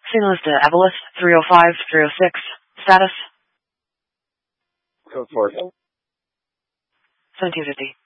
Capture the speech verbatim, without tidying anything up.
Saint Louis to Evelyn, three oh five, three oh six. Status? Code four. seventeen fifty.